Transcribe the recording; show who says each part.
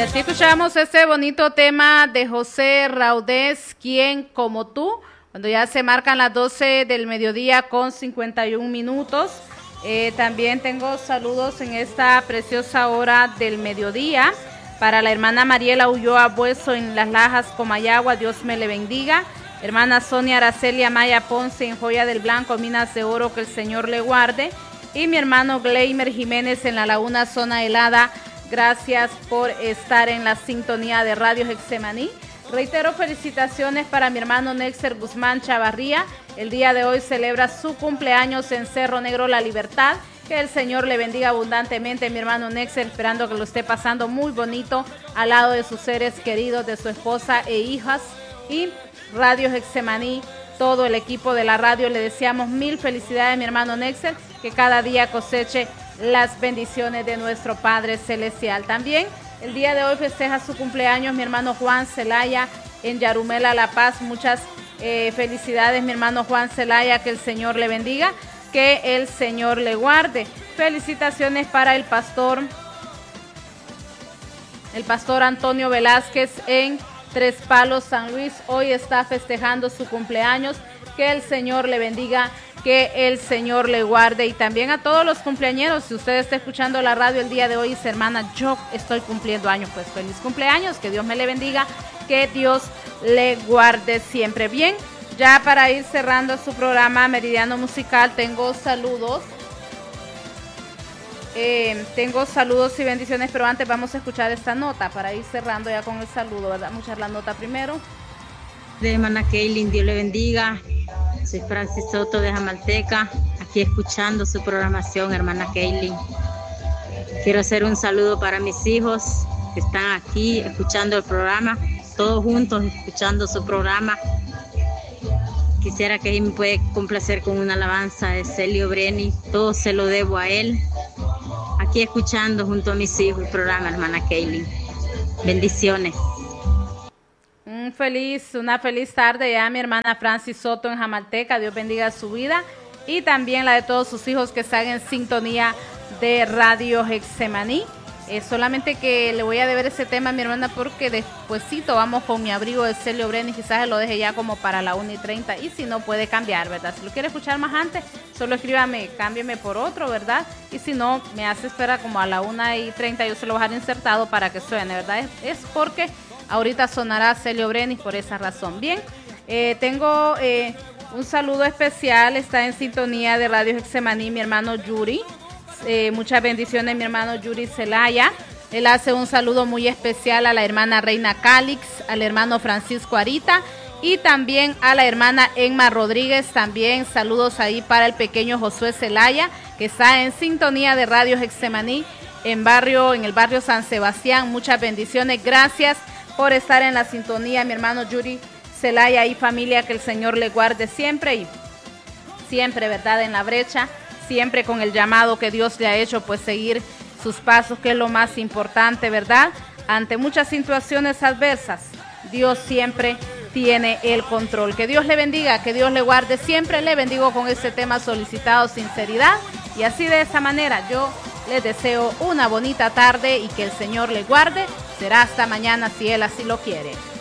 Speaker 1: así escuchamos este bonito tema de José Raudés, ¿Quién como tú? Cuando ya se marcan las 12 del mediodía con 51 minutos. También tengo saludos en esta preciosa hora del mediodía para la hermana Mariela Ulloa Bueso en Las Lajas, Comayagua, Dios me le bendiga. Hermana Sonia Araceli Amaya Ponce en Joya del Blanco, Minas de Oro, que el Señor le guarde. Y mi hermano Gleimer Jiménez en La Laguna, Zona Helada. Gracias por estar en la sintonía de Radio Getsemaní. Reitero felicitaciones para mi hermano Nexer Guzmán Chavarría. El día de hoy celebra su cumpleaños en Cerro Negro La Libertad. Que el Señor le bendiga abundantemente, mi hermano Nexer, esperando que lo esté pasando muy bonito al lado de sus seres queridos, de su esposa e hijas. Y Radio Getsemaní, todo el equipo de la radio, le deseamos mil felicidades, mi hermano Nexer, que cada día coseche las bendiciones de nuestro Padre Celestial. También el día de hoy festeja su cumpleaños mi hermano Juan Zelaya en Yarumela, La Paz. Muchas felicidades, mi hermano Juan Zelaya, que el Señor le bendiga, que el Señor le guarde. Felicitaciones para el pastor Antonio Velázquez en Tres Palos, San Luis. Hoy está festejando su cumpleaños. Que el Señor le bendiga, que el Señor le guarde. Y también a todos los cumpleañeros, si usted está escuchando la radio el día de hoy y dice, hermana, yo estoy cumpliendo años, pues feliz cumpleaños, que Dios me le bendiga, que Dios le guarde siempre. Bien, ya para ir cerrando su programa Meridiano Musical, tengo saludos y bendiciones, pero antes vamos a escuchar esta nota para ir cerrando ya con el saludo, ¿verdad? Vamos a escuchar la nota primero.
Speaker 2: De hermana Kaylin, Dios le bendiga. Soy Francis Soto de Jamalteca, aquí escuchando su programación, hermana Kaylin. Quiero hacer un saludo para mis hijos que están aquí escuchando el programa, todos juntos escuchando su programa. Quisiera que él me puede complacer con una alabanza de Celio Breni, todo se lo debo a él. Aquí escuchando junto a mis hijos el programa, hermana Kaylin. Bendiciones.
Speaker 1: Una feliz tarde ya mi hermana Francis Soto en Jamalteca, Dios bendiga su vida y también la de todos sus hijos que están en sintonía de Radio Getsemaní. Solamente que le voy a deber ese tema a mi hermana porque despuesito vamos con mi abrigo de Celio Breni, quizás lo deje ya como para la 1:30 y si no puede cambiar, ¿verdad? Si lo quiere escuchar más antes, solo escríbame, cámbieme por otro, ¿verdad? Y si no, me hace espera como a la 1:30, yo se lo voy a dejar insertado para que suene, ¿verdad? Es porque ahorita sonará Celio Breni por esa razón. Bien, tengo un saludo especial, está en sintonía de Radio Getsemaní mi hermano Yuri. Muchas bendiciones mi hermano Yuri Zelaya. Él hace un saludo muy especial a la hermana Reina Calix, al hermano Francisco Arita y también a la hermana Emma Rodríguez. También saludos ahí para el pequeño Josué Zelaya, que está en sintonía de Radio Getsemaní en el barrio San Sebastián. Muchas bendiciones, gracias por estar en la sintonía, mi hermano Yuri Zelaya y familia, que el Señor le guarde siempre y siempre, ¿verdad? En la brecha, siempre con el llamado que Dios le ha hecho, pues seguir sus pasos, que es lo más importante, ¿verdad? Ante muchas situaciones adversas, Dios siempre tiene el control. Que Dios le bendiga, que Dios le guarde siempre. Le bendigo con este tema solicitado, sinceridad, y así de esa manera yo les deseo una bonita tarde y que el Señor le guarde. Será hasta mañana si Él así lo quiere.